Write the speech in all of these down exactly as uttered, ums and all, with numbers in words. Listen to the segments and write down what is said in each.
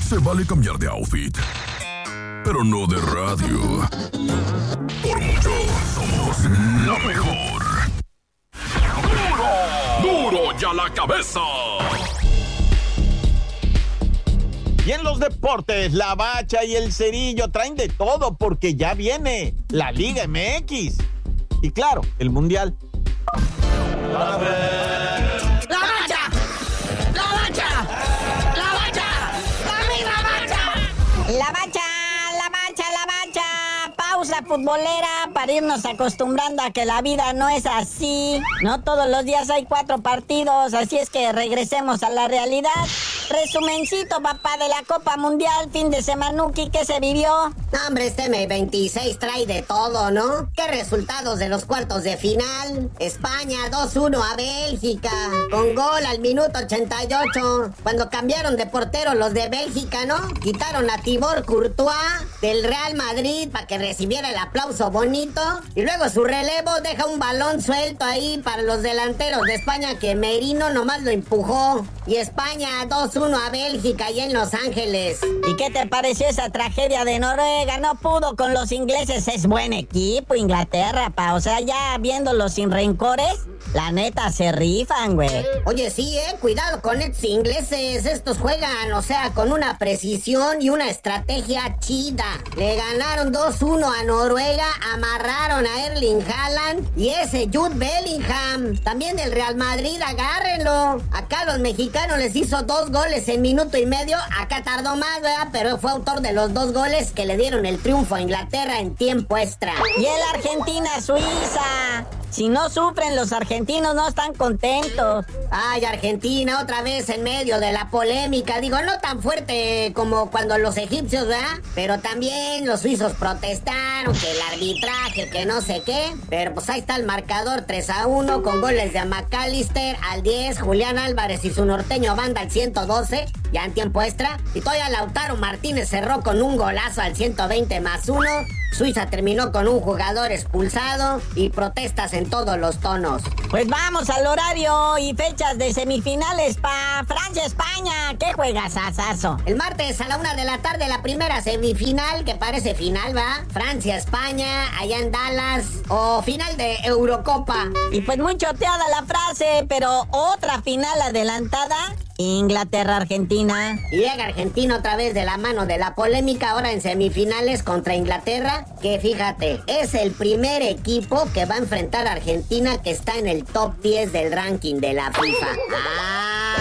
Se vale cambiar de outfit, pero no de radio. Por mucho, somos la mejor. ¡Duro! ¡Duro ya la cabeza! Y en los deportes, la Bacha y el Cerillo traen de todo porque ya viene la Liga M X. Y claro, el Mundial. ¡La Bacha! ¡La Bacha! ¡La Bacha! ¡Dame la Bacha! La Bacha, la Bacha, la Bacha. Pausa futbolera para irnos acostumbrando a que la vida no es así. No todos los días hay cuatro partidos, así es que regresemos a la realidad. Resumencito, papá, de la Copa Mundial, fin de semanuki, ¿qué se vivió? No, hombre, este M veintiséis trae de todo, ¿no? ¿Qué resultados de los cuartos de final? España dos uno a Bélgica, con gol al minuto ochenta y ocho. Cuando cambiaron de portero los de Bélgica, ¿no? Quitaron a Thibaut Courtois del Real Madrid para que recibiera el aplauso bonito. Y luego su relevo deja un balón suelto ahí para los delanteros de España que Merino nomás lo empujó. Y España dos uno a Bélgica y en Los Ángeles. ¿Y qué te pareció esa tragedia de Noruega? No pudo con los ingleses, es buen equipo Inglaterra, pa. O sea, ya viéndolos sin rencores, la neta se rifan, güey. Oye, sí, eh, cuidado con estos ingleses, estos juegan, o sea, con una precisión y una estrategia chida. Le ganaron dos uno a Noruega, amarraron a Erling Haaland y ese Jude Bellingham, también del Real Madrid, agárrenlo. Acá los mexicanos les hizo dos goles en minuto y medio, acá tardó más, ¿verdad? Pero fue autor de los dos goles que le dieron el triunfo a Inglaterra en tiempo extra. Y el Argentina-Suiza. Si no sufren, los argentinos no están contentos. Ay, Argentina, otra vez en medio de la polémica. Digo, no tan fuerte como cuando los egipcios, ¿verdad? Pero también los suizos protestaron, que el arbitraje, que no sé qué. Pero pues ahí está el marcador tres a uno con goles de McAllister al diez, Julián Álvarez y su norteño banda al ciento doce, ya en tiempo extra. Y todavía Lautaro Martínez cerró con un golazo al ciento veinte más uno. Suiza terminó con un jugador expulsado y protestas en todos los tonos. Pues vamos al horario y fechas de semifinales pa' Francia-España. ¿Qué juegas, asazo? El martes a la una de la tarde la primera semifinal, que parece final, ¿va? Francia-España, allá en Dallas, o final de Eurocopa. Y pues muy choteada la frase, pero otra final adelantada. Inglaterra-Argentina. Y llega Argentina otra vez de la mano de la polémica, ahora en semifinales contra Inglaterra, que fíjate, es el primer equipo que va a enfrentar a Argentina que está en el top diez del ranking de la FIFA. ¡Ah!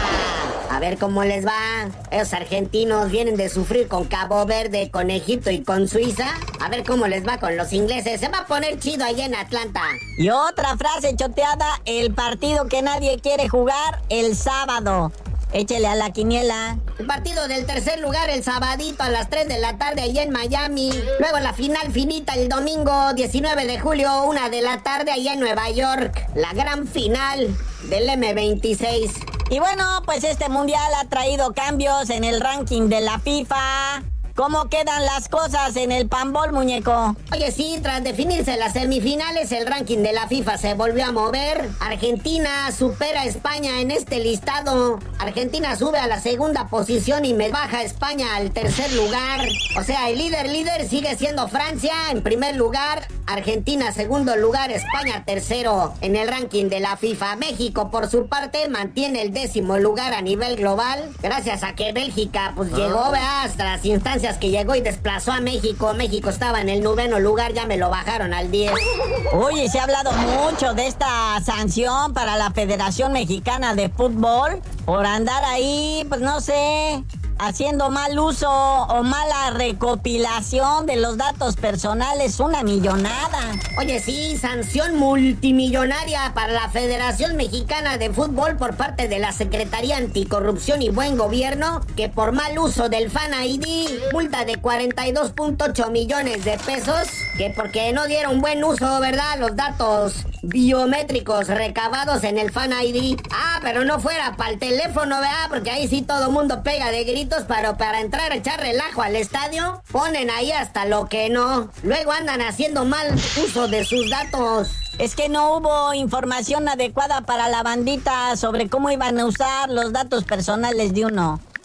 A ver cómo les va. Esos argentinos vienen de sufrir con Cabo Verde, con Egipto y con Suiza. A ver cómo les va con los ingleses. Se va a poner chido allá en Atlanta. Y otra frase choteada, el partido que nadie quiere jugar el sábado. Échele a la quiniela. El partido del tercer lugar el sabadito a las tres de la tarde allá en Miami. Luego la final finita el domingo diecinueve de julio, una de la tarde allá en Nueva York. La gran final del M veintiséis. Y bueno, pues este mundial ha traído cambios en el ranking de la FIFA. ¿Cómo quedan las cosas en el panbol, muñeco? Oye, sí, tras definirse las semifinales, el ranking de la FIFA se volvió a mover. Argentina supera a España en este listado. Argentina sube a la segunda posición y me baja a España al tercer lugar. O sea, el líder líder sigue siendo Francia en primer lugar. Argentina segundo lugar, España tercero en el ranking de la FIFA. México, por su parte, mantiene el décimo lugar a nivel global. Gracias a que Bélgica, pues, llegó, ¿verdad?, hasta las instancias que llegó y desplazó a México. México estaba en el noveno lugar, ya me lo bajaron al diez. Oye, se ha hablado mucho de esta sanción para la Federación Mexicana de Fútbol por andar ahí, pues no sé, haciendo mal uso o mala recopilación de los datos personales, una millonada. Oye, sí, sanción multimillonaria para la Federación Mexicana de Fútbol por parte de la Secretaría Anticorrupción y Buen Gobierno, que por mal uso del Fan I D, multa de cuarenta y dos punto ocho millones de pesos, que porque no dieron buen uso, ¿verdad?, los datos biométricos recabados en el Fan I D. Ah, pero no fuera para el teléfono, ¿verdad?, porque ahí sí todo mundo pega de gritos, pero para entrar a echar relajo al estadio, ponen ahí hasta lo que no. Luego andan haciendo mal uso de sus datos. Es que no hubo información adecuada para la bandita sobre cómo iban a usar los datos personales de uno.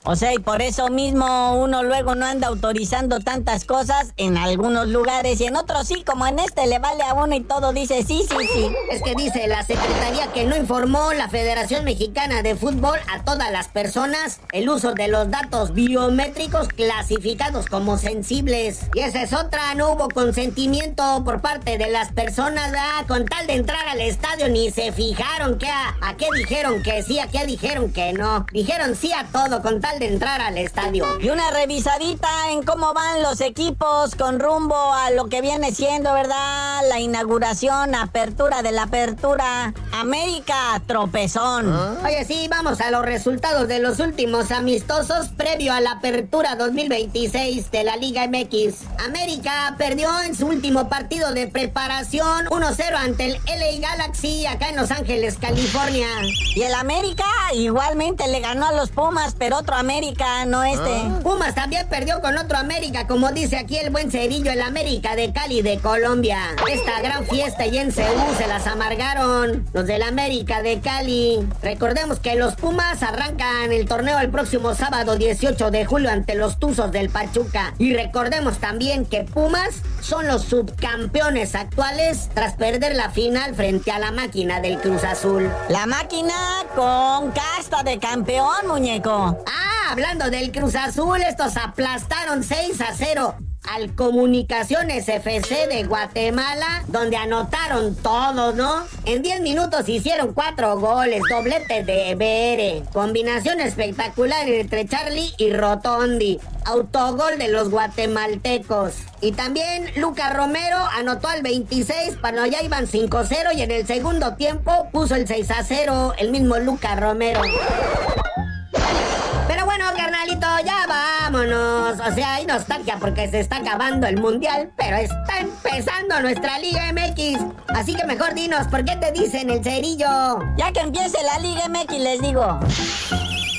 O sea, y por eso mismo uno luego no anda autorizando tantas cosas en algunos lugares y en otros sí, como en este le vale a uno y todo dice sí, sí, sí. Es que dice la Secretaría que no informó la Federación Mexicana de Fútbol a todas las personas el uso de los datos biométricos clasificados como sensibles. Y esa es otra, no hubo consentimiento por parte de las personas, ¿verdad? Con tal de entrar al estadio ni se fijaron que a, a qué dijeron que sí, a qué dijeron que no. Dijeron sí a todo con tal de entrar al estadio. Y una revisadita en cómo van los equipos con rumbo a lo que viene siendo, ¿verdad? La inauguración, apertura de la apertura. América, tropezón. ¿Ah? Oye, sí, vamos a los resultados de los últimos amistosos previo a la apertura dos mil veintiséis de la Liga M X. América perdió en su último partido de preparación uno cero ante el L A Galaxy acá en Los Ángeles, California. Y el América igualmente le ganó a los Pumas, pero otro América, no este. ¿Ah? Pumas también perdió con otro América, como dice aquí el buen Cerillo, el América de Cali de Colombia. Esta gran fiesta y en Seúl se las amargaron los del América de Cali. Recordemos que los Pumas arrancan el torneo el próximo sábado dieciocho de julio ante los Tuzos del Pachuca. Y recordemos también que Pumas son los subcampeones actuales tras perder la final frente a la máquina del Cruz Azul. La máquina con casta de campeón, muñeco. Ah, hablando del Cruz Azul, estos aplastaron seis a cero al Comunicaciones F C de Guatemala, donde anotaron todos, ¿no? En diez minutos hicieron cuatro goles, doblete de Bere, combinación espectacular entre Charlie y Rotondi, autogol de los guatemaltecos. Y también Lucas Romero anotó al veintiséis cuando ya iban cinco cero y en el segundo tiempo puso el seis a cero el mismo Lucas Romero. Pero bueno, carnalito, ya vámonos. O sea, hay nostalgia porque se está acabando el mundial, pero está empezando nuestra Liga M X. Así que mejor dinos, ¿por qué te dicen el Cerillo? Ya que empiece la Liga M X les digo.